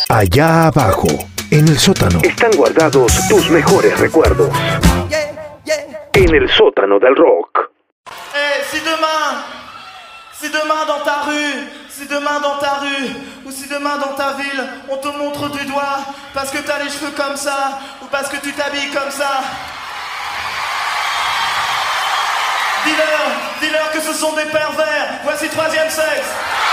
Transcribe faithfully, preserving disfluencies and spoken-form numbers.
Allá abajo, en el sótano, están guardados tus mejores recuerdos. En el sótano del rock. Eh, si demain, si demain dans ta rue, si demain dans ta rue, ou si demain dans ta ville, on te montre du doigt parce que t'as les cheveux comme ça, ou parce que tu t'habilles comme ça. Dis-leur, dis-leur que ce sont des pervers. Voici Troisième Sexe.